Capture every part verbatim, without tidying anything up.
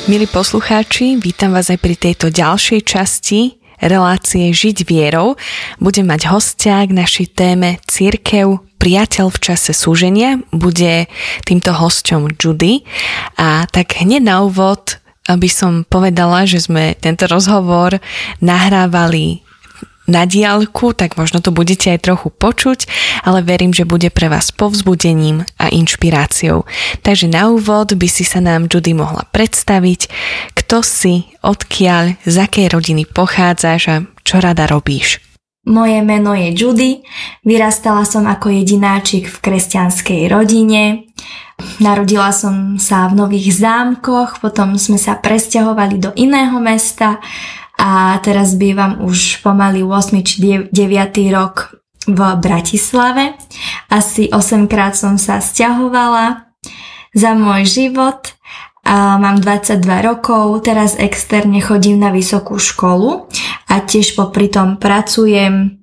Milí poslucháči, vítam vás aj pri tejto ďalšej časti relácie Žiť vierou. Budem mať hostia k našej téme Cirkev, priateľ v čase súženia. Bude týmto hosťom Judy. A tak hneď na úvod by som povedala, že sme tento rozhovor nahrávali na diaľku, tak možno to budete aj trochu počuť, ale verím, že bude pre vás povzbudením a inšpiráciou. Takže na úvod by si sa nám Judy mohla predstaviť, kto si, odkiaľ, z akej rodiny pochádzaš a čo rada robíš. Moje meno je Judy, vyrastala som ako jedináčik v kresťanskej rodine. Narodila som sa v Nových Zámkoch, potom sme sa presťahovali do iného mesta a teraz bývam už pomaly ôsmy či deviaty rok v Bratislave. Asi osemkrát som sa sťahovala za môj život. A mám dvadsaťdva rokov, teraz externe chodím na vysokú školu a tiež popri tom pracujem.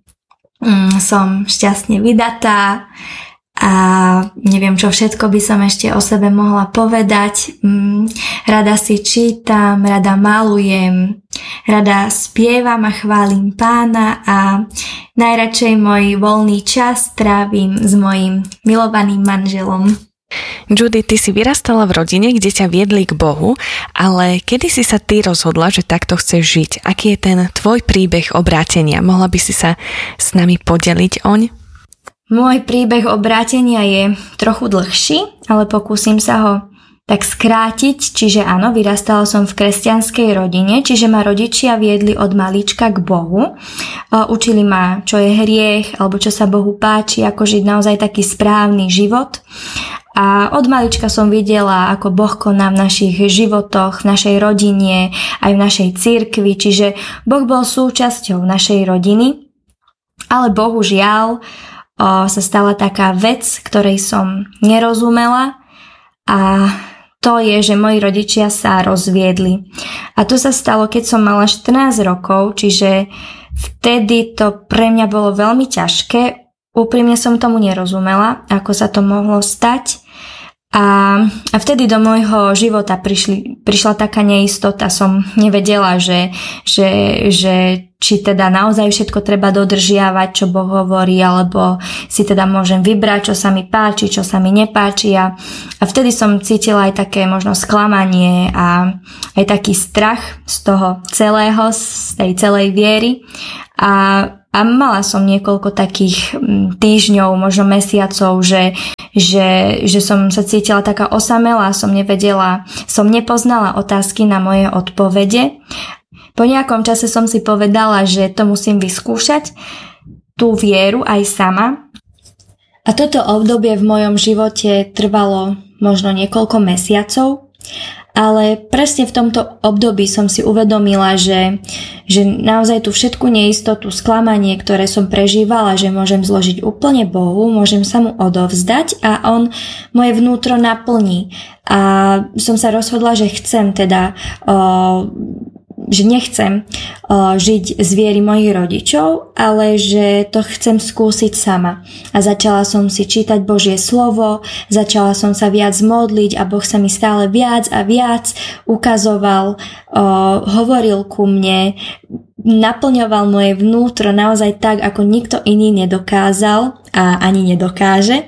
Som šťastne vydatá a neviem, čo všetko by som ešte o sebe mohla povedať. Rada si čítam, rada malujem, rada spievam a chválim Pána a najradšej môj voľný čas trávim s mojím milovaným manželom. Judy, ty si vyrastala v rodine, kde ťa viedli k Bohu, ale kedy si sa ty rozhodla, že takto chceš žiť? Aký je ten tvoj príbeh obrátenia? Mohla by si sa s nami podeliť oň? Môj príbeh obrátenia je trochu dlhší, ale pokúsim sa ho tak skrátiť. Čiže áno, vyrastala som v kresťanskej rodine, čiže ma rodičia viedli od malička k Bohu. Učili ma, čo je hriech, alebo čo sa Bohu páči, ako žiť naozaj taký správny život. A od malička som videla, ako Boh koná v našich životoch, v našej rodine, aj v našej cirkvi, čiže Boh bol súčasťou našej rodiny. Ale bohužiaľ o, sa stala taká vec, ktorej som nerozumela, a to je, že moji rodičia sa rozviedli. A to sa stalo, keď som mala štrnásť rokov, čiže vtedy to pre mňa bolo veľmi ťažké. Úprimne som tomu nerozumela, ako sa to mohlo stať. A, a vtedy do môjho života prišli, prišla taká neistota, som nevedela, že, že, že či teda naozaj všetko treba dodržiavať, čo Boh hovorí, alebo si teda môžem vybrať, čo sa mi páči, čo sa mi nepáči. A, a vtedy som cítila aj také možno sklamanie a aj taký strach z toho celého, z tej celej viery. A A mala som niekoľko takých týždňov, možno mesiacov, že, že, že som sa cítila taká osamelá, som nevedela, som nepoznala otázky na moje odpovede. Po nejakom čase som si povedala, že to musím vyskúšať, tú vieru aj sama. A toto obdobie v mojom živote trvalo možno niekoľko mesiacov. Ale presne v tomto období som si uvedomila, že, že naozaj tú všetku neistotu, sklamanie, ktoré som prežívala, že môžem zložiť úplne Bohu, môžem sa mu odovzdať a on moje vnútro naplní. A som sa rozhodla, že chcem teda... Uh, že nechcem uh, žiť z viery mojich rodičov, ale že to chcem skúsiť sama. A začala som si čítať Božie slovo, začala som sa viac modliť a Boh sa mi stále viac a viac ukazoval, uh, hovoril ku mne, naplňoval moje vnútro naozaj tak, ako nikto iný nedokázal a ani nedokáže.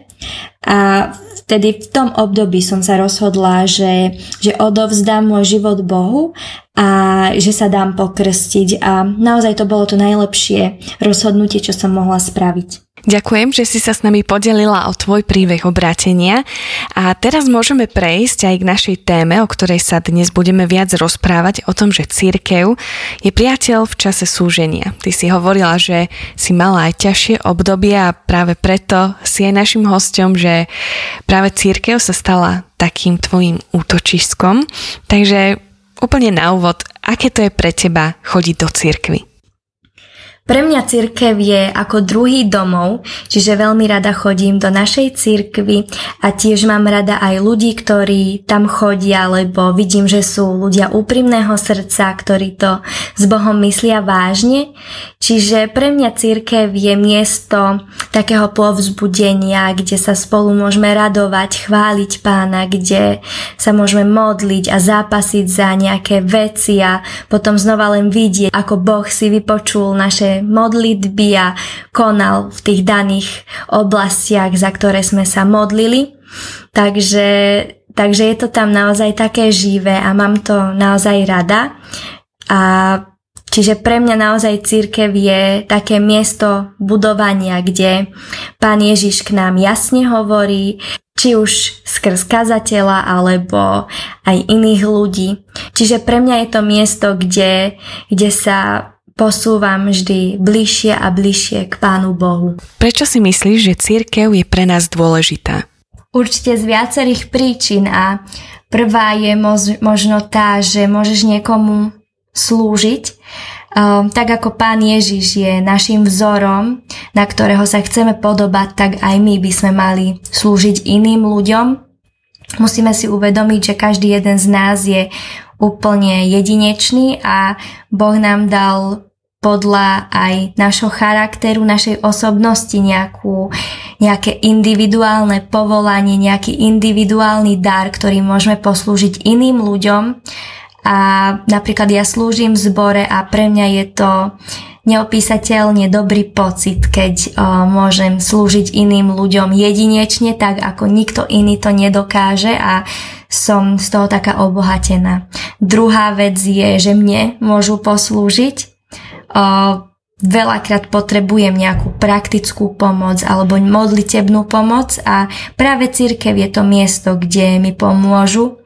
A vtedy v tom období som sa rozhodla, že, že odovzdám môj život Bohu a že sa dám pokrstiť a naozaj to bolo to najlepšie rozhodnutie, čo som mohla spraviť. Ďakujem, že si sa s nami podelila o tvoj príbeh obrátenia a teraz môžeme prejsť aj k našej téme, o ktorej sa dnes budeme viac rozprávať, o tom, že cirkev je priateľ v čase súženia. Ty si hovorila, že si mala aj ťažšie obdobia a práve preto si aj našim hosťom, že práve cirkev sa stala takým tvojim útočiskom. Takže úplne na úvod, aké to je pre teba chodiť do cirkvi? Pre mňa cirkev je ako druhý domov, čiže veľmi rada chodím do našej cirkvi a tiež mám rada aj ľudí, ktorí tam chodia, lebo vidím, že sú ľudia úprimného srdca, ktorí to s Bohom myslia vážne. Čiže pre mňa cirkev je miesto takého povzbudenia, kde sa spolu môžeme radovať, chváliť Pána, kde sa môžeme modliť a zápasiť za nejaké veci a potom znova len vidieť, ako Boh si vypočul naše modlitby a konal v tých daných oblastiach, za ktoré sme sa modlili. Takže, takže je to tam naozaj také živé a mám to naozaj rada. A čiže pre mňa naozaj cirkev je také miesto budovania, kde Pán Ježiš k nám jasne hovorí, či už skrz kazateľa alebo aj iných ľudí. Čiže pre mňa je to miesto, kde, kde sa posúvam vždy bližšie a bližšie k Pánu Bohu. Prečo si myslíš, že cirkev je pre nás dôležitá? Určite z viacerých príčin a prvá je mož- možno tá, že môžeš niekomu slúžiť. Um, tak ako Pán Ježiš je našim vzorom, na ktorého sa chceme podobať, tak aj my by sme mali slúžiť iným ľuďom. Musíme si uvedomiť, že každý jeden z nás je úplne jedinečný a Boh nám dal podľa aj našho charakteru, našej osobnosti nejakú, nejaké individuálne povolanie, nejaký individuálny dar, ktorý môžeme poslúžiť iným ľuďom. A napríklad ja slúžim v zbore a pre mňa je to neopísateľne dobrý pocit, keď o, môžem slúžiť iným ľuďom jedinečne, tak ako nikto iný to nedokáže a som z toho taká obohatená. Druhá vec je, že mne môžu poslúžiť. O, veľakrát potrebujem nejakú praktickú pomoc alebo modlitebnú pomoc a práve cirkev je to miesto, kde mi pomôžu.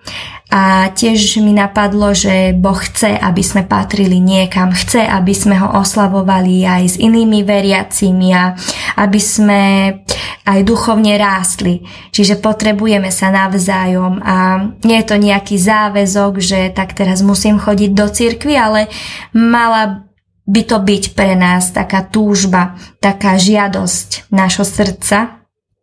A tiež mi napadlo, že Boh chce, aby sme patrili niekam, chce, aby sme ho oslavovali aj s inými veriacimi a aby sme aj duchovne rástli. Čiže potrebujeme sa navzájom a nie je to nejaký záväzok, že tak teraz musím chodiť do cirkvi, ale mala by to byť pre nás taká túžba, taká žiadosť nášho srdca.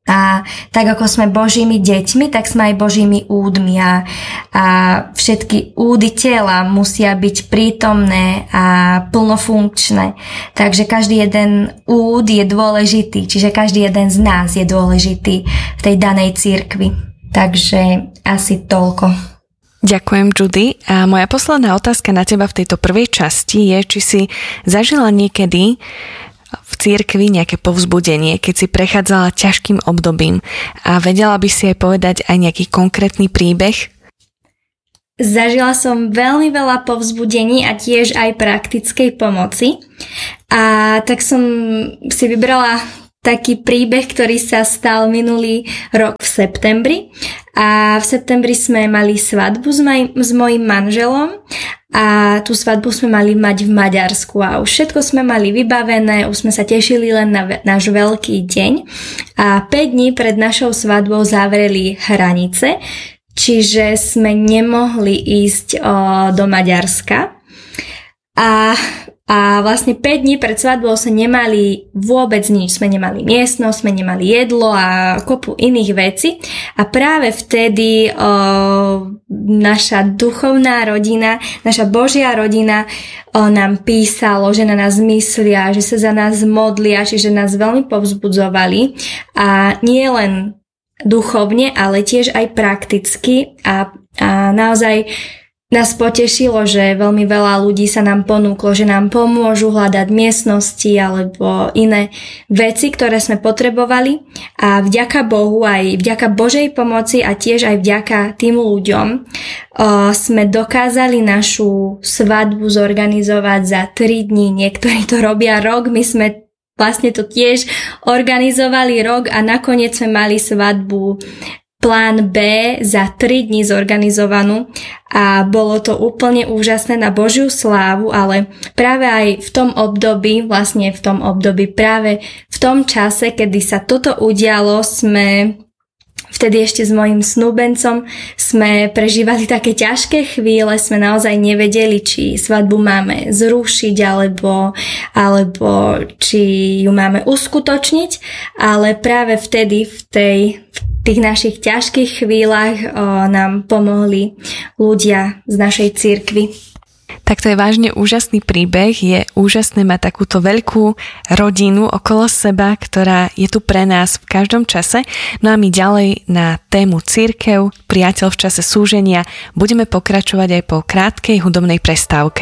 A tak ako sme Božími deťmi, tak sme aj Božími údmi a, a všetky údy tela musia byť prítomné a plnofunkčné. Takže každý jeden úd je dôležitý, čiže každý jeden z nás je dôležitý v tej danej cirkvi. Takže asi toľko. Ďakujem, Judy. A moja posledná otázka na teba v tejto prvej časti je, či si zažila niekedy v cirkvi nejaké povzbudenie, keď si prechádzala ťažkým obdobím a vedela by si aj povedať aj nejaký konkrétny príbeh? Zažila som veľmi veľa povzbudení a tiež aj praktickej pomoci a tak som si vybrala taký príbeh, ktorý sa stal minulý rok v septembri a v septembri sme mali svadbu s, maj, s mojím manželom a tú svadbu sme mali mať v Maďarsku a už všetko sme mali vybavené, už sme sa tešili len na náš veľký deň a päť dní pred našou svadbou zavreli hranice, čiže sme nemohli ísť o, do Maďarska a A vlastne päť dní pred svadbou sme nemali vôbec nič. Sme nemali miestnosť, sme nemali jedlo a kopu iných vecí. A práve vtedy o, naša duchovná rodina, naša Božia rodina o, nám písalo, že na nás myslia, že sa za nás modlia, čiže nás veľmi povzbudzovali. A nie len duchovne, ale tiež aj prakticky. A, a naozaj nás potešilo, že veľmi veľa ľudí sa nám ponúklo, že nám pomôžu hľadať miestnosti alebo iné veci, ktoré sme potrebovali a vďaka Bohu aj vďaka Božej pomoci a tiež aj vďaka tým ľuďom o, sme dokázali našu svadbu zorganizovať za tri dní. Niektorí to robia rok, my sme vlastne to tiež organizovali rok a nakoniec sme mali svadbu plán B za tri dni zorganizovanú a bolo to úplne úžasné na Božiu slávu, ale práve aj v tom období, vlastne v tom období, práve v tom čase, kedy sa toto udialo, sme vtedy ešte s mojim snúbencom sme prežívali také ťažké chvíle, sme naozaj nevedeli, či svadbu máme zrušiť alebo, alebo či ju máme uskutočniť, ale práve vtedy v tej v tých našich ťažkých chvíľach o, nám pomohli ľudia z našej cirkvi. Tak to je vážne úžasný príbeh, je úžasné mať takúto veľkú rodinu okolo seba, ktorá je tu pre nás v každom čase. No a my ďalej na tému cirkev, priateľ v čase súženia budeme pokračovať aj po krátkej hudobnej prestávke.